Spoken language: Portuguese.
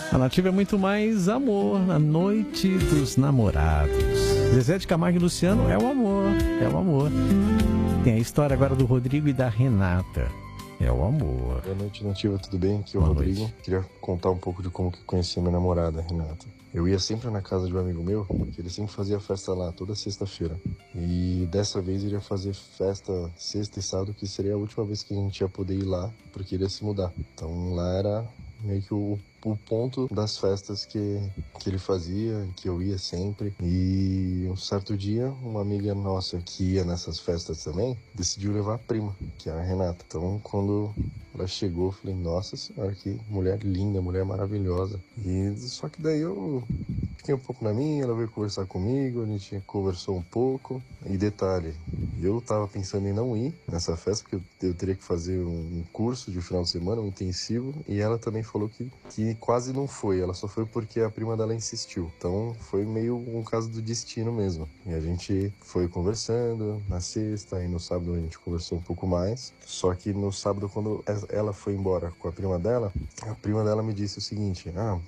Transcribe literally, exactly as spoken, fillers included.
A Nativa é muito mais amor na noite dos namorados. Zezé de Camargo e Luciano é o amor, é o amor. Tem a história agora do Rodrigo e da Renata. É o amor. Boa noite, Nativa, tudo bem? Aqui é o Boa Rodrigo. noite. Queria contar um pouco de como que eu conheci a minha namorada, Renata. Eu ia sempre na casa de um amigo meu, que ele sempre fazia festa lá, toda sexta-feira. E dessa vez ele ia fazer festa sexta e sábado, que seria a última vez que a gente ia poder ir lá, porque ele ia se mudar. Então lá era meio que o, o ponto das festas que, que ele fazia, que eu ia sempre. E um certo dia, uma amiga nossa que ia nessas festas também, decidiu levar a prima, que é a Renata. Então quando ela chegou, eu falei, nossa senhora, que mulher linda, mulher maravilhosa. E só que daí eu fiquei um pouco na minha, ela veio conversar comigo, a gente conversou um pouco. E detalhe, eu tava pensando em não ir nessa festa, porque eu, eu teria que fazer um curso de final de semana, um intensivo, e ela também falou que, que quase não foi, ela só foi porque a prima dela insistiu. Então foi meio um caso do destino mesmo. E a gente foi conversando na sexta, e no sábado a gente conversou um pouco mais. Só que no sábado, quando ela foi embora com a prima dela, a prima dela me disse o seguinte, ah,